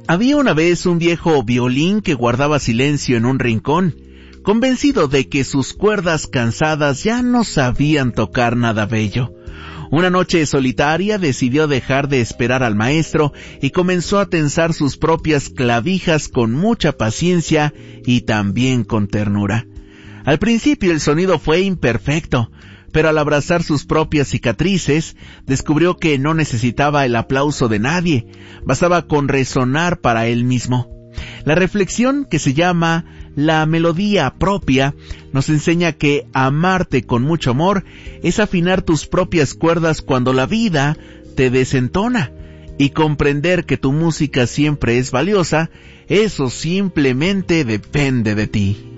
Había una vez un viejo violín que guardaba silencio en un rincón, convencido de que sus cuerdas cansadas ya no sabían tocar nada bello. Una noche solitaria decidió dejar de esperar al maestro y comenzó a tensar sus propias clavijas con mucha paciencia y también con ternura. Al principio el sonido fue imperfecto, pero al abrazar sus propias cicatrices, descubrió que no necesitaba el aplauso de nadie, bastaba con resonar para él mismo. La reflexión, que se llama La melodía propia, nos enseña que amarte con mucho amor es afinar tus propias cuerdas cuando la vida te desentona, y comprender que tu música siempre es valiosa, eso simplemente depende de ti.